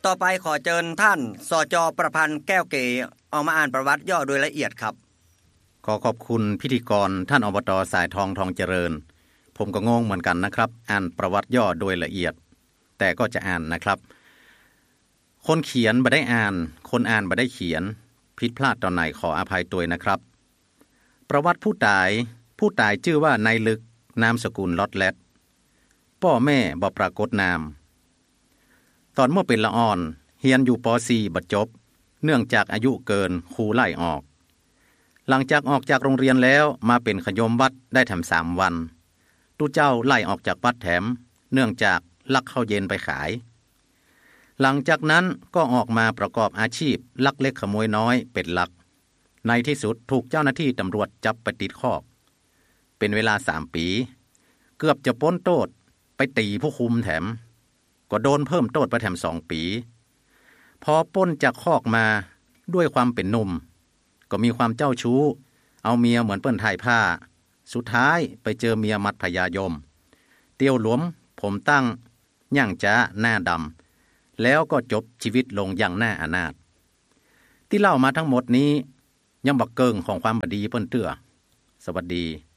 ต่อไปขอเชิญท่านสจ.ประพันธ์แก้วเก๋เอามาอ่านประวัติย่อโดยละเอียดครับขอขอบคุณพิธีกรท่านอบต.สายทองทองเจริญผมก็งงเหมือนกันนะครับอ่านประวัติย่อโดยละเอียดแต่ก็จะอ่านนะครับคนเขียนบ่ได้อ่านคนอ่านบ่ได้เขียนผิดพลาดตอนไหนขออภัยด้วยนะครับประวัติผู้ตายชื่อว่านายลึกนามสกุลลอดแลดพ่อแม่บ่ปรากฏนามตอนเมื่อเป็นละอ่อนเรียนอยู่ป .4 บ่จบเนื่องจากอายุเกินครูไล่ออกหลังจากออกจากโรงเรียนแล้วมาเป็นขยมวัดได้แถม3วันตู้เจ้าไล่ออกจากวัดแถมเนื่องจากลักข้าวเย็นไปขายหลังจากนั้นก็ออกมาประกอบอาชีพลักเล็กขโมยน้อยเป็นหลักในที่สุดถูกเจ้าหน้าที่ตำรวจจับไปติดคอกเป็นเวลา3 ปีเกือบจะพ้นโทษไปตีผู้คุมแถมก็โดนเพิ่มโทษไปแถม2 ปีพอพ้นจากคอกมาด้วยความเป็นหนุ่มก็มีความเจ้าชู้เอาเมียเหมือนเปิ้นถ่ายผ้าสุดท้ายไปเจอเมียมัดพญายมเตี้ยวหลวมผมตั้งย่างจ้าหน้าดำแล้วก็จบชีวิตลงอย่างน่าอนาถที่เล่ามาทั้งหมดนี้ยังบักเกิงของความบดีเปิ้นเตื้อสวัสดี